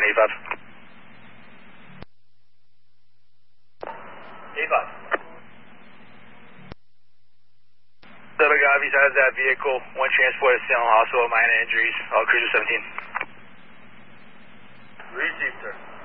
85. 85. Little guy besides that vehicle, one transport to Salem Hospital, minor injuries, cruiser 17. Received, sir.